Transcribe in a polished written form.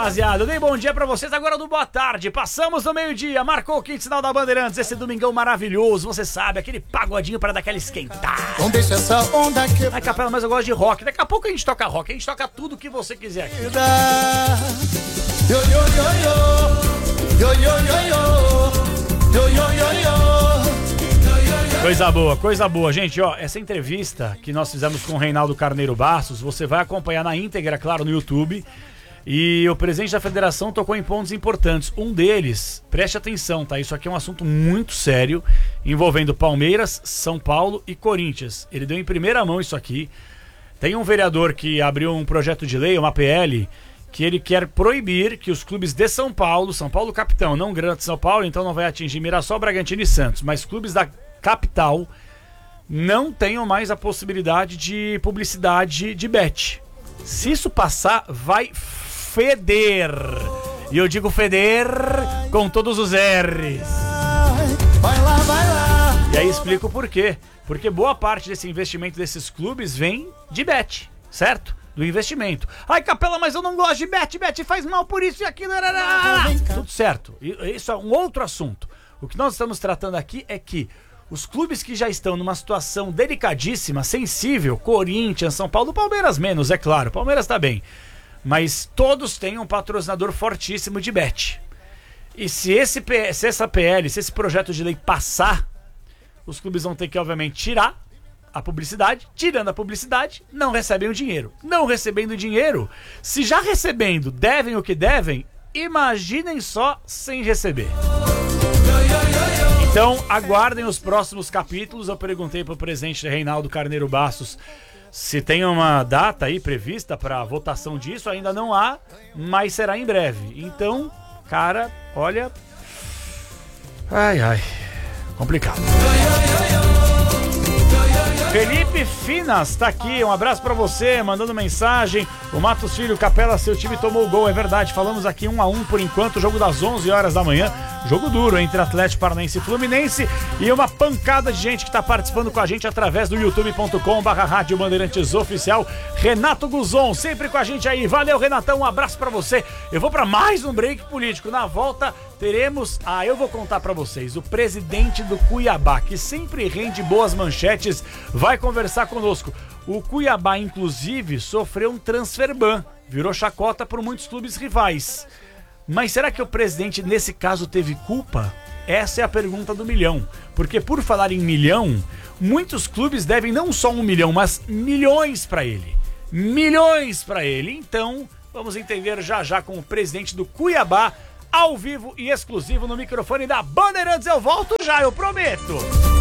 rapaziada. Eu dei bom dia pra vocês agora do boa tarde. Passamos do meio-dia, marcou o quinto sinal da Bandeirantes. Esse domingão maravilhoso, você sabe, aquele pagodinho pra dar aquela esquentada. Não deixa essa onda que... Ai, Capela, mas eu gosto de rock. Daqui a pouco a gente toca rock, a gente toca tudo que você quiser aqui. Yo, yo, yo, yo. Yo, yo, yo, yo. Yo, yo, yo, yo. Coisa boa, gente, ó, essa entrevista que nós fizemos com o Reinaldo Carneiro Bastos, você vai acompanhar na íntegra, claro, no YouTube, e o presidente da federação tocou em pontos importantes, um deles, preste atenção, tá, isso aqui é um assunto muito sério, envolvendo Palmeiras, São Paulo e Corinthians, ele deu em primeira mão isso aqui, tem um vereador que abriu um projeto de lei, uma PL, que ele quer proibir que os clubes de São Paulo capitão, não Grande São Paulo, então não vai atingir Mirassol, Bragantino e Santos, mas clubes da capital não tenham mais a possibilidade de publicidade de bet. Se isso passar, vai feder. E eu digo feder com todos os R's. Vai lá, vai lá. E aí explico por quê. Porque boa parte desse investimento desses clubes vem de bet, certo? Do investimento. Ai, Capela, mas eu não gosto de bet. Bet faz mal por isso e aquilo. Tudo certo. Isso é um outro assunto. O que nós estamos tratando aqui é que os clubes que já estão numa situação delicadíssima, sensível, Corinthians, São Paulo, Palmeiras menos, é claro, Palmeiras tá bem, mas todos têm um patrocinador fortíssimo de bet. E se esse projeto de lei passar, os clubes vão ter que, obviamente, tirar a publicidade. Tirando a publicidade, não recebem o dinheiro. Não recebendo o dinheiro, se já recebendo devem o que devem, imaginem só sem receber. Então, aguardem os próximos capítulos. Eu perguntei pro presidente Reinaldo Carneiro Bastos se tem uma data aí prevista para votação disso. Ainda não há, mas será em breve. Então, cara, olha... Ai, complicado. Felipe Finas tá aqui, um abraço pra você, mandando mensagem. O Matos Filho, Capela, seu time tomou o gol, é verdade, falamos aqui 1-1 por enquanto, jogo das 11 horas da manhã, jogo duro entre Atlético Paranaense e Fluminense, e uma pancada de gente que tá participando com a gente através do youtube.com/Rádio Bandeirantes Oficial. Renato Guzon, sempre com a gente aí, valeu Renatão, um abraço pra você. Eu vou pra mais um break político, na volta teremos, eu vou contar pra vocês, o presidente do Cuiabá, que sempre rende boas manchetes, vai conversar conosco. O Cuiabá, inclusive, sofreu um transfer ban, virou chacota por muitos clubes rivais. Mas será que o presidente, nesse caso, teve culpa? Essa é a pergunta do milhão. Porque, por falar em milhão, muitos clubes devem não só 1 milhão, mas milhões pra ele. Milhões pra ele. Então, vamos entender já com o presidente do Cuiabá, ao vivo e exclusivo no microfone da Bandeirantes. Eu volto já, eu prometo!